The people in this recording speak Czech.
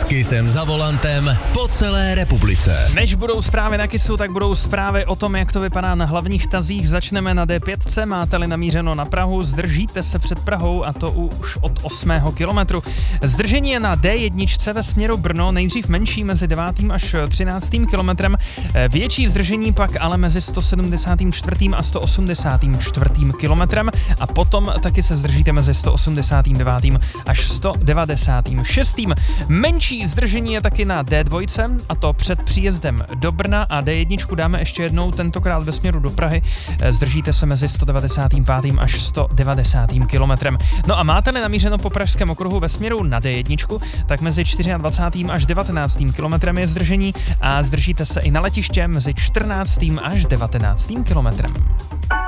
Kysem za volantem po celé republice. Než budou zprávy na Kysu, tak budou zprávy o tom, jak to vypadá na hlavních tazích. Začneme na D5, máte-li namířeno na Prahu, zdržíte se před Prahou a to už od 8. kilometru. Zdržení je na D1 ve směru Brno, nejdřív menší mezi 9. až 13. kilometrem, větší zdržení pak ale mezi 174. a 184. kilometrem a potom taky se zdržíte mezi 189. až 196. Menší zdržení je taky na D2 a to před příjezdem do Brna a D1 dáme ještě jednou, tentokrát ve směru do Prahy. Zdržíte se mezi 195. až 190. kilometrem. No a máte-li namířeno po Pražském okruhu ve směru na D1, tak mezi 24. až 19. kilometrem je zdržení a zdržíte se i na letiště mezi 14. až 19. kilometrem.